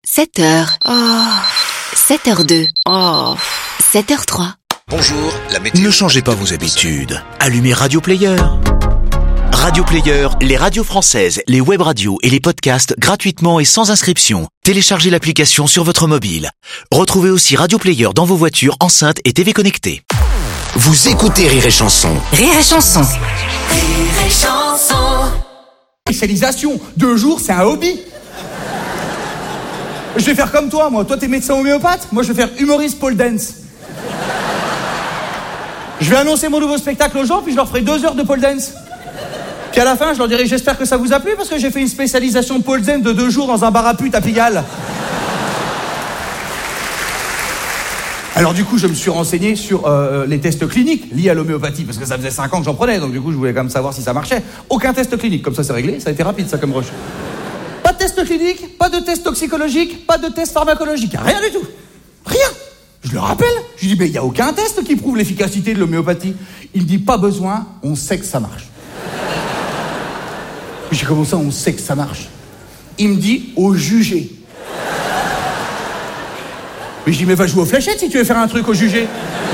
7h. Oh. 7h02. Oh. 7h03. Bonjour, la météo. Ne changez pas vos habitudes. Allumez Radio Player. Radio Player, les radios françaises, les web radios et les podcasts gratuitement et sans inscription. Téléchargez l'application sur votre mobile. Retrouvez aussi Radio Player dans vos voitures, enceintes et TV connectées. Vous écoutez Rire et Chanson. Rire et Chanson. Rire et Chanson. Spécialisation, 2 jours, c'est un hobby. Je vais faire comme toi, moi. Toi, t'es médecin homéopathe. Moi, je vais faire humoriste pole dance. Je vais annoncer mon nouveau spectacle aux gens, puis je leur ferai 2 heures de pole dance. Puis à la fin, je leur dirai, j'espère que ça vous a plu, parce que j'ai fait une spécialisation pole dance de 2 jours dans un bar à pute à Pigalle. Alors du coup, je me suis renseigné sur les tests cliniques liés à l'homéopathie, parce que ça faisait 5 ans que j'en prenais, donc du coup, je voulais quand même savoir si ça marchait. Aucun test clinique, comme ça c'est réglé, ça a été rapide ça comme rush. Pas de test clinique, pas de test toxicologique, pas de test pharmacologique, rien du tout. Rien. Je le rappelle, je lui dis, mais il n'y a aucun test qui prouve l'efficacité de l'homéopathie. Il me dit, pas besoin, on sait que ça marche. J'ai comment ça, on sait que ça marche? Il me dit, au jugé. Mais je dis, mais va jouer aux fléchettes si tu veux faire un truc au jugé.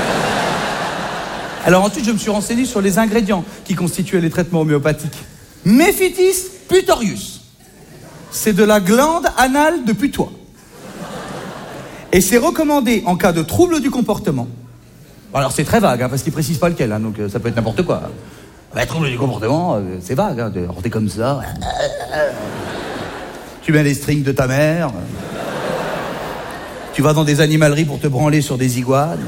Alors ensuite, je me suis renseigné sur les ingrédients qui constituaient les traitements homéopathiques. Mephitis putorius. C'est de la glande anale de putois. Et c'est recommandé en cas de trouble du comportement. Alors c'est très vague, hein, parce qu'il précise pas lequel, hein, donc ça peut être n'importe quoi. Ouais, trouble du comportement, c'est vague, hein, t'es comme ça. Tu mets les strings de ta mère. Tu vas dans des animaleries pour te branler sur des iguanes.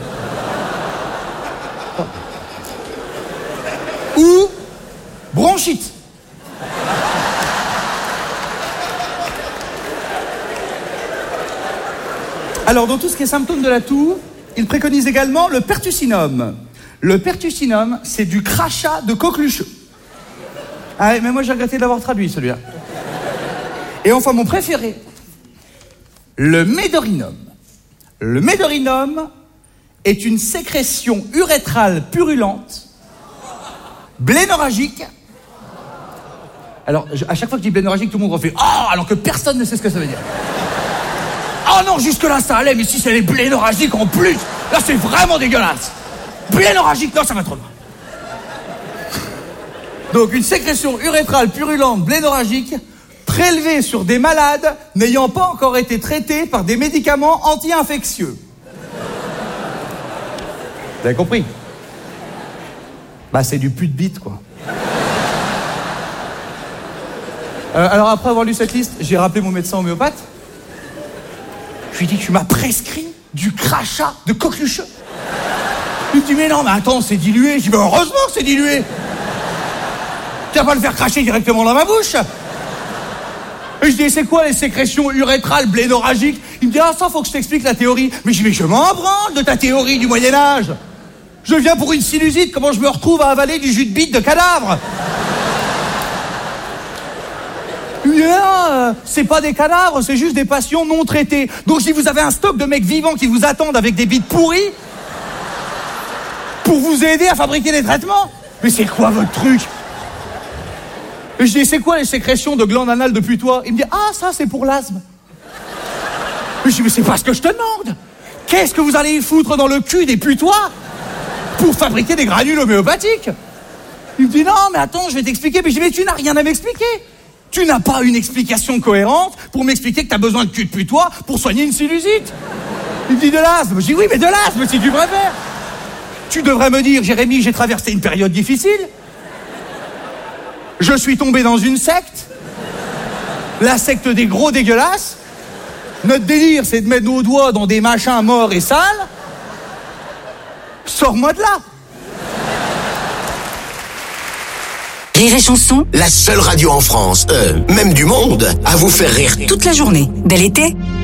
Ou bronchite. Alors, dans tout ce qui est symptômes de la toux, il préconise également le pertussinum. Le pertussinum, c'est du crachat de coqueluche. Ah, mais moi, j'ai regretté de l'avoir traduit, celui-là. Et enfin, mon préféré, le médorinum. Le médorinum est une sécrétion urétrale purulente, blénorragique. Alors, à chaque fois que je dis blénorragique, tout le monde refait « Ah !» alors que personne ne sait ce que ça veut dire. Oh non, jusque-là, ça allait, mais si c'est les blénorragiques en plus, là, c'est vraiment dégueulasse. Blénorragique, non, ça va trop loin. Donc, une sécrétion urétrale purulente blénorragique prélevée sur des malades n'ayant pas encore été traités par des médicaments anti-infectieux. Vous avez compris? Bah, c'est du pute de bite, quoi. Alors, après avoir lu cette liste, j'ai rappelé mon médecin homéopathe. Je lui ai dit, tu m'as prescrit du crachat de coqueluche. Il me dit, mais non, mais attends, c'est dilué. Je dis, mais heureusement que c'est dilué. Tu vas pas le faire cracher directement dans ma bouche. Et je dis, c'est quoi les sécrétions urétrales blénorragiques? Il me dit, ah, ça, faut que je t'explique la théorie. Mais je dis, mais je m'en branle de ta théorie du Moyen-Âge. Je viens pour une sinusite, comment je me retrouve à avaler du jus de bite de cadavre? C'est pas des cadavres, c'est juste des patients non traités. Donc si vous avez un stock de mecs vivants qui vous attendent avec des bites pourries pour vous aider à fabriquer des traitements, mais c'est quoi votre truc? Et je dis, c'est quoi les sécrétions de glande anale de putois? Il me dit, ah, ça c'est pour l'asthme. Je dis, mais c'est pas ce que je te demande. Qu'est-ce que vous allez y foutre dans le cul des putois pour fabriquer des granules homéopathiques? Il me dit, non, mais attends, je vais t'expliquer. Mais je dis, mais tu n'as rien à m'expliquer. Tu n'as pas une explication cohérente pour m'expliquer que tu as besoin de cul de putois pour soigner une sinusite. Il me dit de l'asthme. Je dis oui, mais de l'asthme si tu préfères. Tu devrais me dire, Jérémy, j'ai traversé une période difficile. Je suis tombé dans une secte. La secte des gros dégueulasses. Notre délire, c'est de mettre nos doigts dans des machins morts et sales. Sors-moi de là. Rire et Chanson. La seule radio en France, même du monde, à vous faire rire Toute la journée. Bel été.